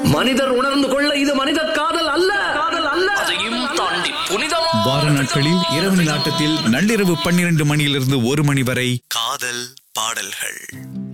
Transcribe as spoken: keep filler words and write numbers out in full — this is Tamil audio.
மனிதர் உணர்ந்து கொள்ள இது மனித காதல் அல்ல, காதல் அல்ல, அதையும் தாண்டி புனிதமான வார நாட்களில் இரவு ஆட்டத்தில் நள்ளிரவு பன்னிரண்டு மணியிலிருந்து ஒரு மணி வரை காதல் பாடல்கள்.